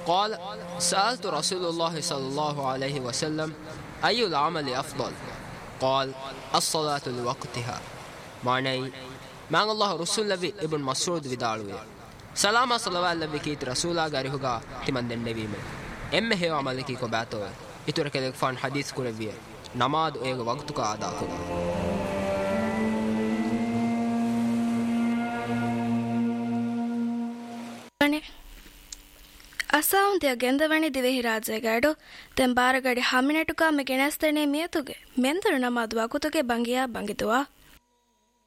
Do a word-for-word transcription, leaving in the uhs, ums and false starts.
قال سألت رسول الله صلى الله عليه وسلم أي العمل أفضل قال الصلاة لوقتها معنى من الله رسول لبي ابن مسعود ودالوي سلام صلوات لبي كيت رسولا غاريهوغا تمن دنبي من එම්මෙ හේව අමලකී කො බෑතෝ ඉතුරු කෙලෙක් ෆාන් හදීස් කුරවිය නමාද් ඒග වක්තුක ආදා කුරා අනේ අසාුන්තිය ගෙන්දවණි දිවෙහි රාජ්‍යගඩු තෙන් බාරගඩි හමිනටුකා මෙ ගෙනස්තනේ මියතුගේ මෙන්දර නමාද් වකුතුගේ බංගියා බංගිතුවා